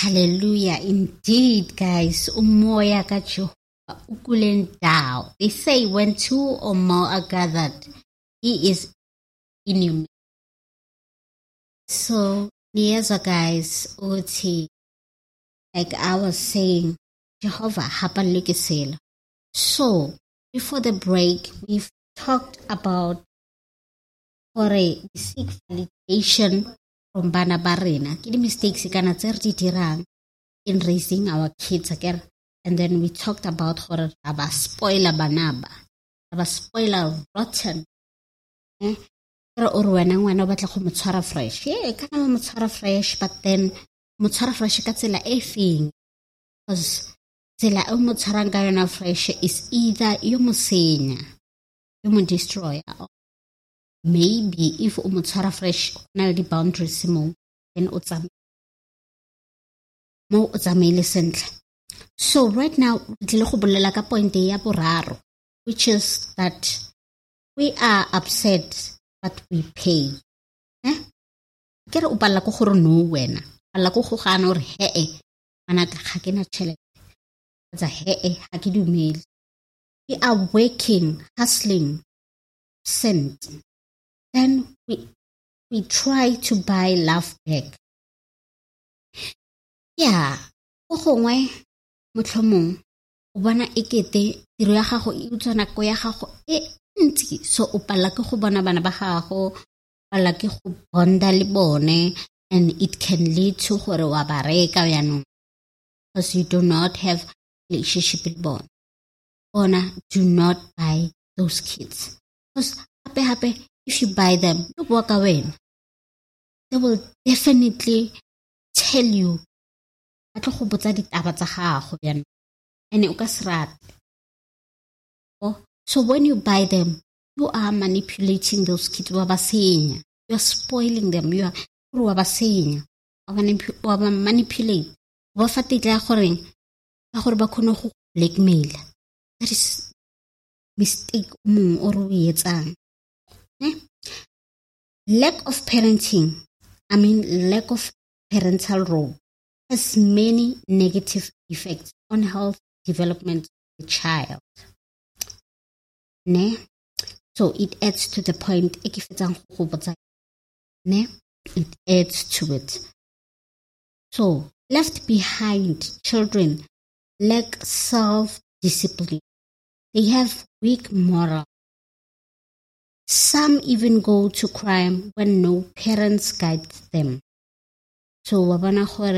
Hallelujah. Indeed, guys. Umoya ka Jehovah ukulendao. They say when two or more are gathered, he is in you. So, yes, guys, uthi, like I was saying, Jehovah hapalikisela. So, before the break, we've talked about for a seek validation from bana barena. Kini mistakes kana tse re di dirang in raising our kids again. And then we talked about horror about spoiler banaba. About spoiler rotten. Pero o re wena ngwana o batla go mo tshwara fresh. Kana mo tshwara fresh, but then mo tshwara fresh ka tsela e feng. Because tsela e mo tshwarang ka yona fresh is either yo mo senya, yo mo destroy. Maybe if o mo tshwara fresh, na le boundaries mo, then o tsamaile sentle. So right now, tlile go bolela ka point ya boraro, which is that we are upset but we pay. Ke re o palla go gore no wena, palla go gana gore mana ga ke na tšhelete. Tsa ha ke dumele. We are working, hustling, sent. Then we try to buy love back. Yeah, go gongwe motlhomong o bona ekete tiro ya gago e utswana ko ya gago e ntsi, so o palla ke go bona bana ba gago, palla ke go bonda le bone, and it can lead to gore wa bareka yanong because you do not have relationship with bone. Ona, do not buy those kids. Because happy, if you buy them, look walk away. They will definitely tell you and so when you buy them, you are manipulating those kids. You are spoiling them. You are manipulate. Blackmail. That is mistake or lack of parenting. Lack of parental role has many negative effects on health development of the child. So it adds to the point. It adds to it. So left behind children lack self-discipline. They have weak moral. Some even go to crime when no parents guide them. So